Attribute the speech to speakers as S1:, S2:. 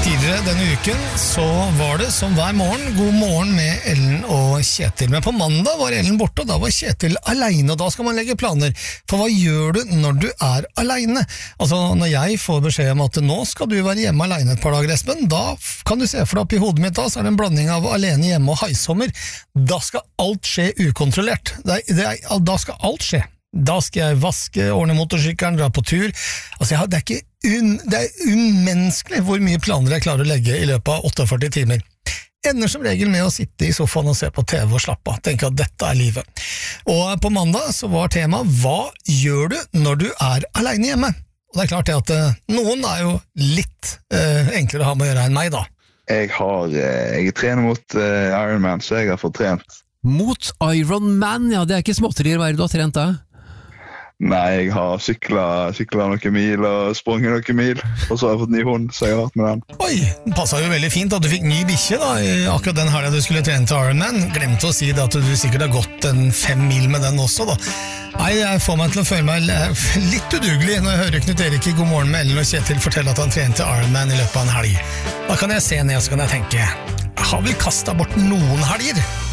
S1: Tidligere denne uken så var det som hver morgen God morgen med Ellen og Kjetil. Men på mandag var Ellen borte, og da var Kjetil alene, og da skal man legge planer. For hva gjør du når du er alene? Altså, når jeg får beskjed om at nå skal du være hjemme alene et par dager, Espen, da kan du se for deg opp i hodet mitt da, så er det en blanding av alene hjemme og haisommer. Da skal alt skje ukontrollert. Da skal alt skje. Da skal jeg vaske, ordne motorsykkelen, dra på tur. Altså, det er umenneskelig hvor mye planer jeg klarer å legge i løpet av 48 timer. Ender som regel med å sitte i sofaen og se på TV og slappe av. Tenke at dette er livet. Og på mandag så var temaet hva gjør du når du er alene hjemme? Og det er klart at noen er jo litt enklere å ha med å gjøre enn meg da.
S2: Jeg trener mot Ironman, så jeg har fått trent.
S3: Mot Ironman, ja, det er ikke småtterier. Hva er det du har trent da?
S2: Nei, jeg har syklet noen mil og sprunget noen mil, og så har jeg fått ny hund, så jeg har vært med den.
S1: Oi, det passet jo veldig fint at du fikk ny bikkje da, i akkurat den helgen du skulle trene til Ironman. Glemte å si det at du sikkert har gått 5 mil med den også da. Nei, jeg får meg til å føle meg litt udugelig når jeg hører Knut Erik i God morgen med Ellen og Kjetil fortelle at han trener til Ironman i løpet av en helg. Da kan jeg se ned og så kan jeg tenke, jeg har vel kastet bort noen helger.